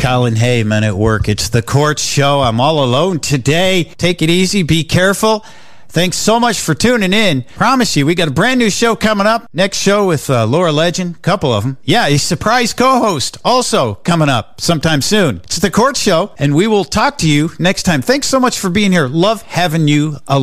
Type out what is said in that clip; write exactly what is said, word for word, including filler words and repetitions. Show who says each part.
Speaker 1: Colin Hayman at work. It's the Court Show. I'm all alone today. Take it easy. Be careful. Thanks so much for tuning in. Promise you, we got a brand new show coming up. Next show with uh, Laura Legend, a couple of them. Yeah, a surprise co-host also coming up sometime soon. It's the Court Show, and we will talk to you next time. Thanks so much for being here. Love having you along.